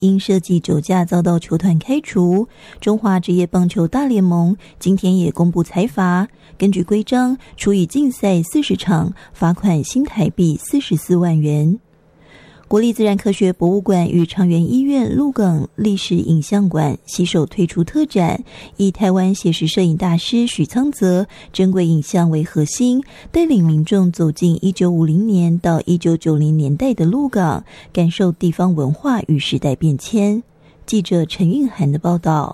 因涉及酒驾遭到球团开除。中华职业棒球大联盟今天也公布裁罚，根据规章，处以禁赛40场，罚款新台币44万元。国立自然科学博物馆与长园医院鹿港历史影像馆携手推出特展，以台湾写实摄影大师许苍泽珍贵影像为核心，带领民众走进1950年到1990年代的鹿港，感受地方文化与时代变迁。记者陈韵涵的报道。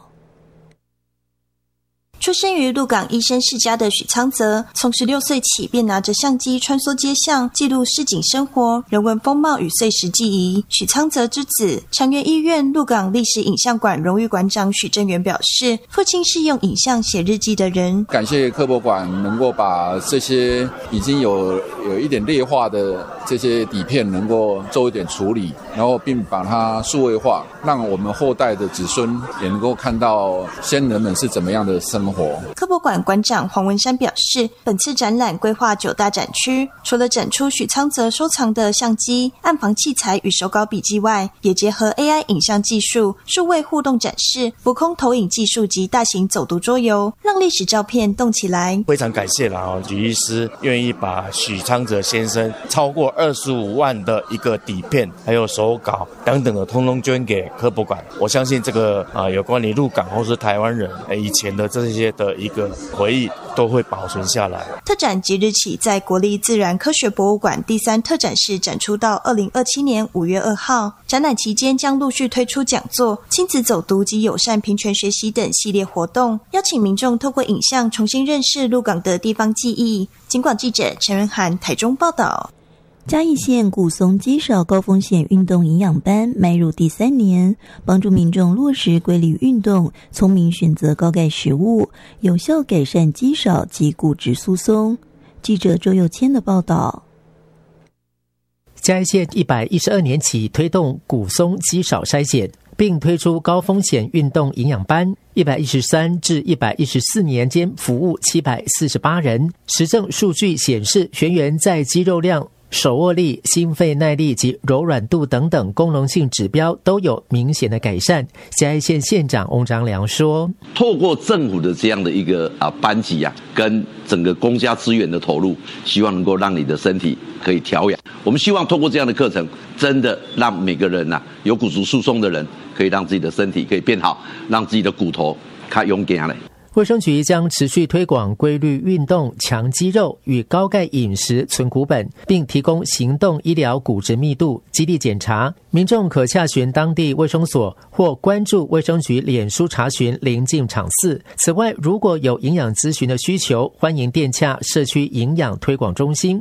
出生于鹿港医生世家的许苍泽，从16岁起便拿着相机穿梭街巷，记录市井生活、人文风貌与碎石记忆。许苍泽之子、长园医院鹿港历史影像馆荣誉馆长许正元表示，父亲是用影像写日记的人。 感谢科博馆能够把这些已经有一点劣化的这些底片能够做一点处理，然后并把它数位化，让我们后代的子孙也能够看到先人们是怎么样的生活。 科博馆馆长黄文山表示，本次展览规划9大展区，除了展出许苍泽收藏的相机、暗房器材与手稿笔记外，也结合 AI 影像技术、数位互动展示、浮空投影技术及大型走读桌游，让历史照片动起来。 非常感谢许医师愿意把许苍泽先生超过25万的一个底片，还有手稿等等的，通通捐给科博馆。我相信这个有关于鹿港或是台湾人以前的这些的一个回忆都会保存下来。 特展即日起在国立自然科学博物馆第3特展室展出到2027年5月2号。展览期间将陆续推出讲座、亲子走读及友善平权学习等系列活动，邀请民众透过影像重新认识鹿港的地方记忆。警广记者陈文涵台中报道。 嘉义县古松肌少高风险运动营养班迈入第3年，帮助民众落实规律运动，聪明选择高钙食物，有效改善肌少及骨质疏松。记者周佑谦的报道。 嘉义县112年起推动骨松肌少筛检，并推出高风险运动营养班，113至114年间服务748人。实证数据显示，学员在肌肉量、手握力、心肺耐力及柔软度等等功能性指标都有明显的改善。嘉义县县长翁章良说， 透过政府的这样的一个班级跟整个公家资源的投入，希望能够让你的身体可以调养。我们希望透过这样的课程，真的让每个人有骨质疏松的人可以让自己的身体可以变好，让自己的骨头更勇敢。 卫生局将持续推广规律运动、强肌肉与高钙饮食存股本，并提供行动医疗骨质密度基地检查。民众可洽询当地卫生所或关注卫生局脸书查询邻近场次。此外，如果有营养咨询的需求，欢迎电洽社区营养推广中心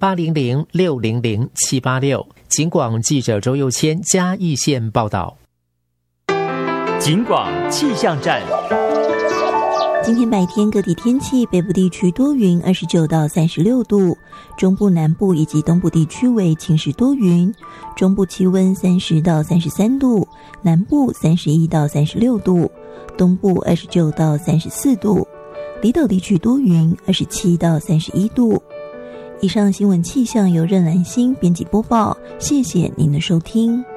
0800-600-786。警广记者周佑谦嘉义县报道。 警广气象站。 今天白天各地天气，北部地区多云29到36度，中部南部以及东部地区为晴时多云，中部气温30到33度，南部31到36度，东部29到34度，离岛地区多云27到31度。以上新闻气象由任兰心编辑播报，谢谢您的收听。